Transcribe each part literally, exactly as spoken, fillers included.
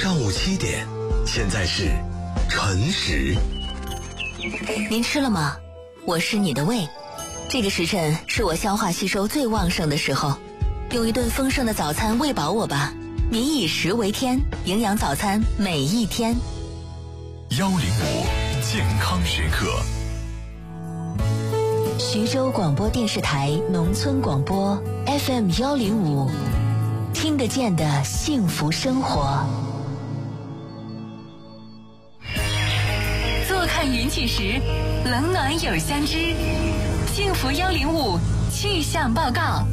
上午七点，现在是晨时。 您吃了吗？我是你的胃。这个时辰是我消化吸收最旺盛的时候，用一顿丰盛的早餐喂饱我吧。民以食为天，营养早餐每一天。 幺零五健康时刻。 徐州广播电视台农村广播 F M 幺零五，听得见的幸福生活。 坐看云起时，冷暖有相知。幸福幺零五气象报告。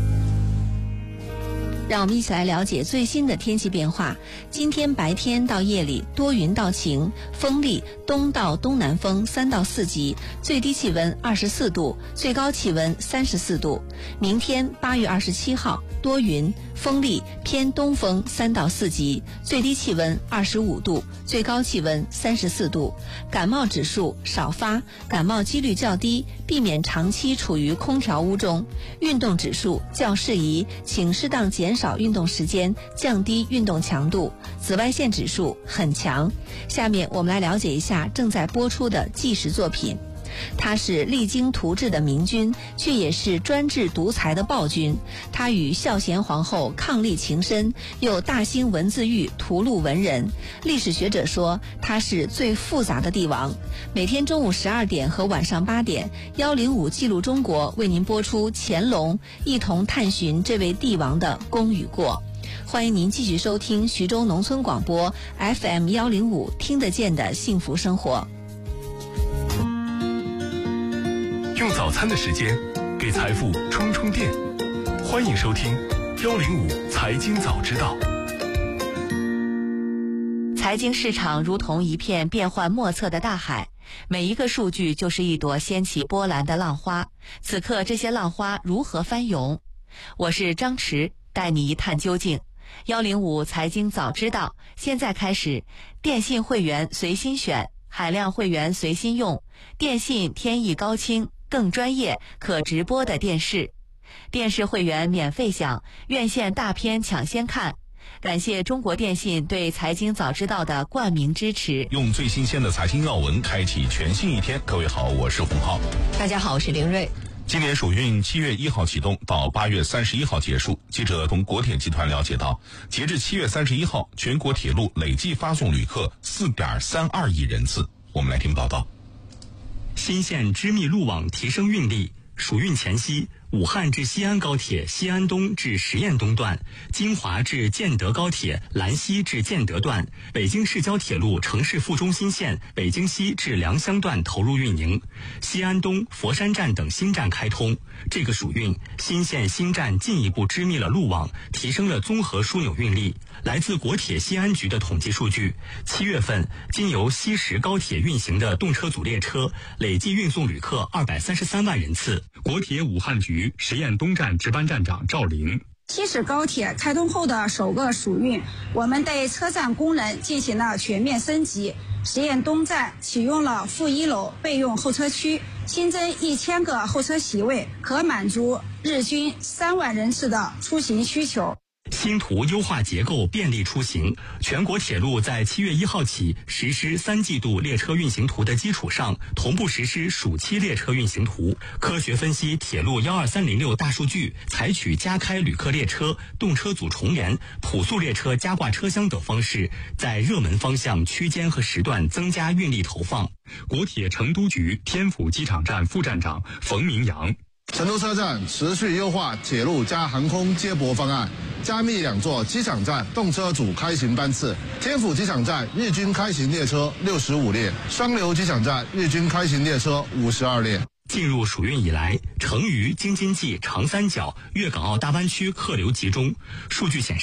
让我们一起来了解最新的天气变化。今天白天到夜里多云到晴，风力东到东南风三到四级，最低气温二十四度，最高气温三十四度。明天八月二十七号多云，风力偏东风三到四级，最低气温二十五度，最高气温三十四度。感冒指数少发，感冒几率较低，避免长期处于空调屋中。运动指数较适宜，请适当减少运动时间，降低运动强度。紫外线指数很强。下面我们来了解一下正在播出的纪实作品。他是励精图治的明君，却也是专制独裁的暴君。他与孝贤皇后伉俪情深，又大兴文字狱，屠戮文人。历史学者说他是最复杂的帝王。每天中午十二点和晚上八点，幺零五记录中国为您播出乾隆，一同探寻这位帝王的功与过。欢迎您继续收听徐州农村广播 F M 幺零五，听得见的幸福生活。 用早餐的时间给财富充充电，欢迎收听幺零五财经早知道。 财经市场如同一片变幻莫测的大海，每一个数据就是一朵掀起波澜的浪花。此刻这些浪花如何翻涌？我是张弛，带你一探究竟。幺零五财经早知道，现在开始。电信会员随心选，海量会员随心用，电信天翼高清，更专业可直播的电视。电视会员免费享，院线大片抢先看。感谢中国电信对财经早知道的冠名支持。 用最新鲜的财经要闻开启全新一天。各位好，我是洪浩。 大家好，我是林瑞。 今年暑运七月一号启动，到八月三十一号结束。记者从国铁集团了解到，截至七月三十一号，全国铁路累计发送旅客 四点三二亿人次。我们来听报道。 新线织密路网提升运力。暑运前夕，武汉至西安高铁西安东至实验东段、金华至建德高铁兰溪至建德段、北京市郊铁路城市副中心线北京西至良乡段投入运营，西安东、佛山站等新站开通。这个暑运，新线新站进一步织密了路网，提升了综合枢纽运力。来自国铁西安局的统计数据，七月份经由西石高铁运行的动车组列车累计运送旅客二百三十三万人次。 国铁武汉局实验东站值班站长赵玲。 西石高铁开通后的首个暑运，我们对车站功能进行了全面升级。实验东站启用了负一楼备用候车区，新增一千个候车席位，可满足日均三万人次的出行需求。 新图优化结构，便利出行。全国铁路在七月一号起实施三季度列车运行图的基础上，同步实施暑期列车运行图，科学分析铁路一二三零六大数据，采取加开旅客列车、动车组重联、普速列车加挂车厢等方式，在热门方向、区间和时段增加运力投放。 国铁成都局天府机场站副站长冯明阳。 成都车站持续优化铁路加航空接驳方案，加密两座机场站动车组开行班次。天府机场站日均开行列车六十五列，双流机场站日均开行列车五十二列。 进入暑运以来，成渝、京津冀、长三角、粤港澳大湾区客流集中。数据显示，